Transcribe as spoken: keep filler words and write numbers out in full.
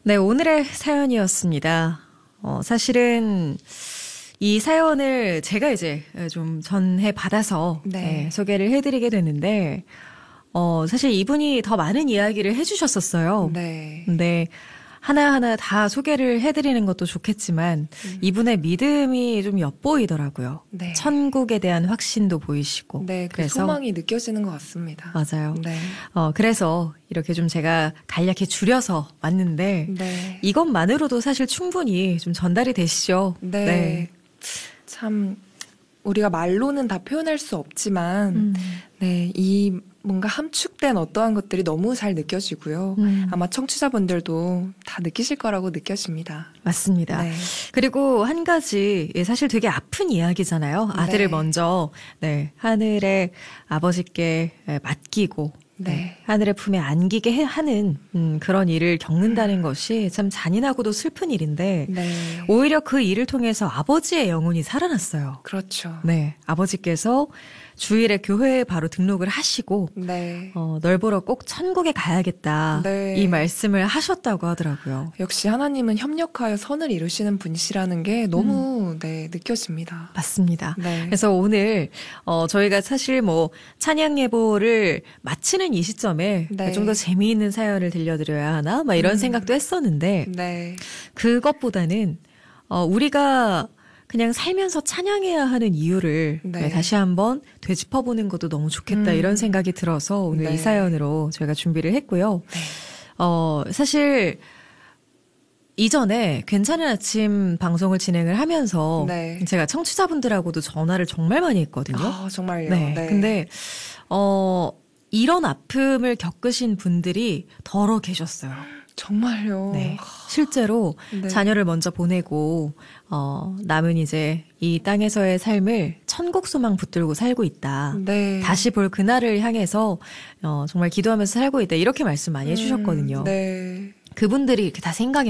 네, 오늘의 사연이었습니다. 어, 사실은 이 사연을 제가 이제 좀 전해 받아서 네. 네, 소개를 해드리게 됐는데, 어, 사실 이분이 더 많은 이야기를 해주셨었어요. 네. 근데 하나하나 다 소개를 해드리는 것도 좋겠지만 음. 이분의 믿음이 좀 엿보이더라고요. 네. 천국에 대한 확신도 보이시고. 네, 그 그래서 소망이 느껴지는 것 같습니다. 맞아요. 네. 어, 그래서 이렇게 좀 제가 간략히 줄여서 왔는데 네. 이것만으로도 사실 충분히 좀 전달이 되시죠. 네. 네. 참 우리가 말로는 다 표현할 수 없지만 음. 네, 이 뭔가 함축된 어떠한 것들이 너무 잘 느껴지고요. 음. 아마 청취자분들도 다 느끼실 거라고 느껴집니다. 맞습니다. 네. 그리고 한 가지 예, 사실 되게 아픈 이야기잖아요. 아들을 네. 먼저 네, 하늘의 아버지께 예, 맡기고 네. 네, 하늘의 품에 안기게 해- 하는 음, 그런 일을 겪는다는 것이 참 잔인하고도 슬픈 일인데 네. 오히려 그 일을 통해서 아버지의 영혼이 살아났어요. 그렇죠. 네, 아버지께서 주일에 교회에 바로 등록을 하시고 네. 어, 널 보러 꼭 천국에 가야겠다 네. 이 말씀을 하셨다고 하더라고요. 역시 하나님은 협력하여 선을 이루시는 분이시라는 게 너무 네, 느껴집니다. 맞습니다. 네. 그래서 오늘 어, 저희가 사실 뭐 찬양 예보를 마치는 이 시점에 네. 좀 더 재미있는 사연을 들려드려야 하나 막 이런 음. 생각도 했었는데 네. 그것보다는 어, 우리가 그냥 살면서 찬양해야 하는 이유를 네. 네, 다시 한번 되짚어보는 것도 너무 좋겠다 음. 이런 생각이 들어서 오늘 네. 이 사연으로 저희가 준비를 했고요. 네. 어, 사실 이전에 괜찮은 아침 방송을 진행을 하면서 네. 제가 청취자분들하고도 전화를 정말 많이 했거든요. 아, 정말요. 네. 네. 근데 어, 이런 아픔을 겪으신 분들이 더러 계셨어요. 정말요. 네. 실제로 네. 자녀를 먼저 보내고 어, 남은 이제 이 땅에서의 삶을 천국 소망 붙들고 살고 있다. 네. 다시 볼 그날을 향해서 어, 정말 기도하면서 살고 있다. 이렇게 말씀 많이 해주셨거든요. 음, 네. 그분들이 이렇게 다 생각이